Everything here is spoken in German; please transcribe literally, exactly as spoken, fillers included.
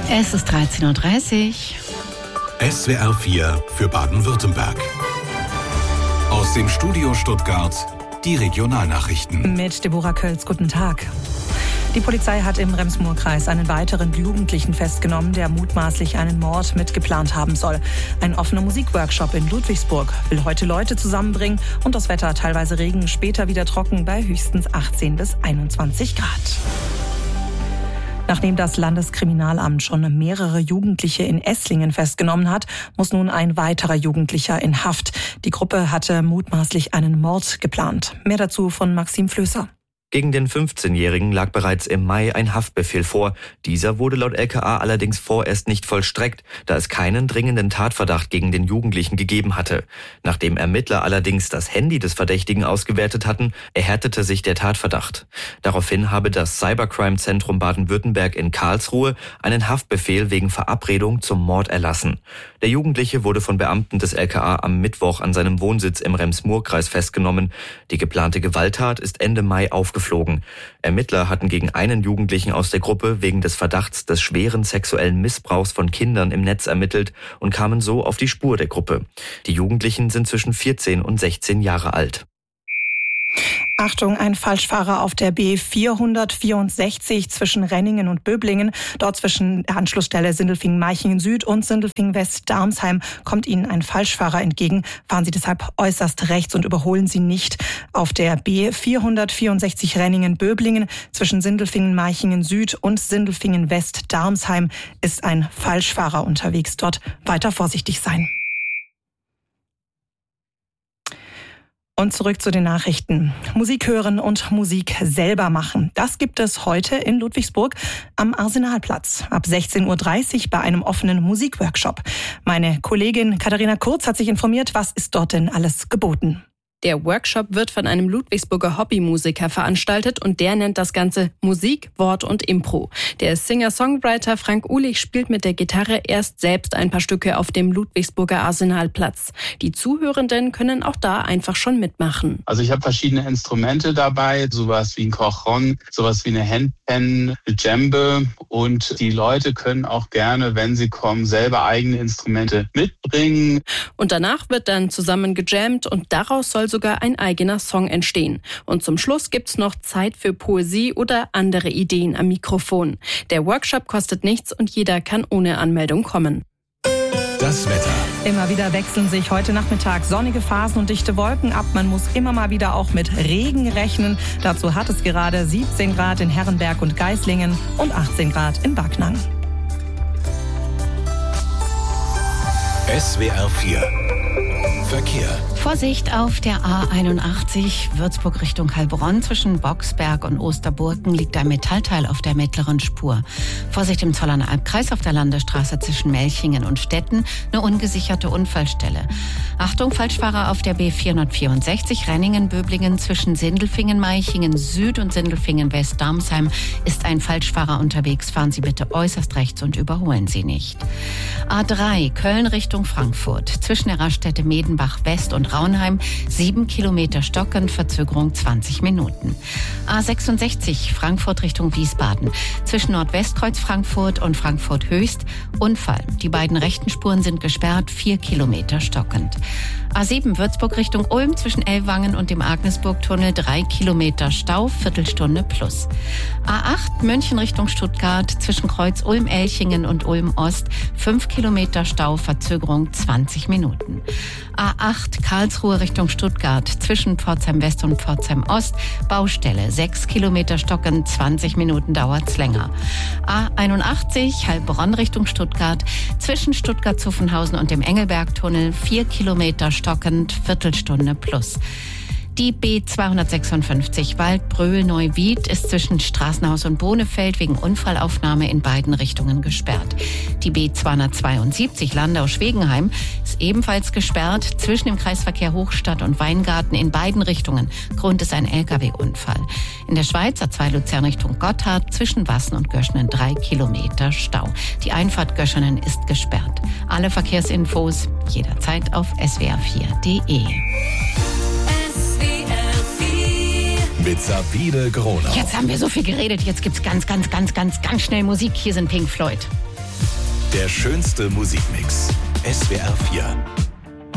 Es ist dreizehn Uhr dreißig. S W R vier für Baden-Württemberg. Aus dem Studio Stuttgart die Regionalnachrichten. Mit Deborah Kölz, guten Tag. Die Polizei hat im Rems-Murr-Kreis einen weiteren Jugendlichen festgenommen, der mutmaßlich einen Mord mitgeplant haben soll. Ein offener Musikworkshop in Ludwigsburg will heute Leute zusammenbringen und das Wetter teilweise Regen, später wieder trocken bei höchstens achtzehn bis einundzwanzig Grad. Nachdem das Landeskriminalamt schon mehrere Jugendliche in Esslingen festgenommen hat, muss nun ein weiterer Jugendlicher in Haft. Die Gruppe hatte mutmaßlich einen Mord geplant. Mehr dazu von Maxim Flößer. Gegen den fünfzehnjährigen lag bereits im Mai ein Haftbefehl vor. Dieser wurde laut L K A allerdings vorerst nicht vollstreckt, da es keinen dringenden Tatverdacht gegen den Jugendlichen gegeben hatte. Nachdem Ermittler allerdings das Handy des Verdächtigen ausgewertet hatten, erhärtete sich der Tatverdacht. Daraufhin habe das Cybercrime-Zentrum Baden-Württemberg in Karlsruhe einen Haftbefehl wegen Verabredung zum Mord erlassen. Der Jugendliche wurde von Beamten des L K A am Mittwoch an seinem Wohnsitz im Rems-Murr-Kreis festgenommen. Die geplante Gewalttat ist Ende Mai aufgeflogen. Geflogen. Ermittler hatten gegen einen Jugendlichen aus der Gruppe wegen des Verdachts des schweren sexuellen Missbrauchs von Kindern im Netz ermittelt und kamen so auf die Spur der Gruppe. Die Jugendlichen sind zwischen vierzehn und sechzehn Jahre alt. Achtung, ein Falschfahrer auf der B vierhundertvierundsechzig zwischen Renningen und Böblingen. Dort zwischen der Anschlussstelle Sindelfingen-Meichingen Süd und Sindelfingen-West-Darmsheim kommt Ihnen ein Falschfahrer entgegen. Fahren Sie deshalb äußerst rechts und überholen Sie nicht. Auf der B vierhundertvierundsechzig Renningen-Böblingen zwischen Sindelfingen-Meichingen Süd und Sindelfingen-West-Darmsheim ist ein Falschfahrer unterwegs. Dort weiter vorsichtig sein. Und zurück zu den Nachrichten. Musik hören und Musik selber machen. Das gibt es heute in Ludwigsburg am Arsenalplatz. Ab sechzehn Uhr dreißig bei einem offenen Musikworkshop. Meine Kollegin Katharina Kurz hat sich informiert, was ist dort denn alles geboten. Der Workshop wird von einem Ludwigsburger Hobbymusiker veranstaltet und der nennt das Ganze Musik, Wort und Impro. Der Singer-Songwriter Frank Uhlich spielt mit der Gitarre erst selbst ein paar Stücke auf dem Ludwigsburger Arsenalplatz. Die Zuhörenden können auch da einfach schon mitmachen. Also ich habe verschiedene Instrumente dabei, sowas wie ein Cajon, sowas wie eine Handpan, eine Djembe und die Leute können auch gerne, wenn sie kommen, selber eigene Instrumente mitbringen. Und danach wird dann zusammen gejammt und daraus soll sogar ein eigener Song entstehen. Und zum Schluss gibt's noch Zeit für Poesie oder andere Ideen am Mikrofon. Der Workshop kostet nichts und jeder kann ohne Anmeldung kommen. Das Wetter. Immer wieder wechseln sich heute Nachmittag sonnige Phasen und dichte Wolken ab. Man muss immer mal wieder auch mit Regen rechnen. Dazu hat es gerade siebzehn Grad in Herrenberg und Geislingen und achtzehn Grad in Backnang. S W R vier Verkehr. Vorsicht auf der A einundachtzig, Würzburg Richtung Heilbronn. Zwischen Boxberg und Osterburgen liegt ein Metallteil auf der mittleren Spur. Vorsicht im Zollernalbkreis Albkreis auf der Landesstraße zwischen Melchingen und Stetten, eine ungesicherte Unfallstelle. Achtung, Falschfahrer auf der B vierhundertvierundsechzig, Renningen-Böblingen zwischen Sindelfingen-Meichingen Süd und Sindelfingen-West-Darmsheim ist ein Falschfahrer unterwegs. Fahren Sie bitte äußerst rechts und überholen Sie nicht. A drei, Köln Richtung Frankfurt. Zwischen der Raststätte Medenbach West und Raunheim, sieben Kilometer stockend, Verzögerung zwanzig Minuten. A sechsundsechzig, Frankfurt Richtung Wiesbaden. Zwischen Nordwestkreuz Frankfurt und Frankfurt Höchst, Unfall. Die beiden rechten Spuren sind gesperrt, vier Kilometer stockend. A sieben, Würzburg Richtung Ulm, zwischen Ellwangen und dem Agnesburg-Tunnel, drei Kilometer Stau, Viertelstunde plus. A acht, München Richtung Stuttgart, zwischen Kreuz Ulm-Elchingen und Ulm-Ost, fünf Kilometer Stau, Verzögerung zwanzig Minuten. A acht, Karlsruhe Richtung Stuttgart, zwischen Pforzheim West und Pforzheim Ost, Baustelle, sechs Kilometer stockend, zwanzig Minuten dauert's länger. A einundachtzig, Heilbronn Richtung Stuttgart, zwischen Stuttgart-Zuffenhausen und dem Engelberg-Tunnel, vier Kilometer stockend, Viertelstunde plus. Die B zweihundertsechsundfünfzig Waldbröl-Neuwied ist zwischen Straßenhaus und Bohnefeld wegen Unfallaufnahme in beiden Richtungen gesperrt. Die B zweihundertzweiundsiebzig Landau-Schwegenheim ist ebenfalls gesperrt zwischen dem Kreisverkehr Hochstadt und Weingarten in beiden Richtungen. Grund ist ein L K W-Unfall. In der Schweiz A zwei Luzern Richtung Gotthard zwischen Wassen und Göschenen drei Kilometer Stau. Die Einfahrt Göschenen ist gesperrt. Alle Verkehrsinfos jederzeit auf s w r vier punkt d e. Mit Sabine Groner. Jetzt haben wir so viel geredet, jetzt gibt's ganz, ganz, ganz, ganz, ganz schnell Musik. Hier sind Pink Floyd. Der schönste Musikmix. S W R vier.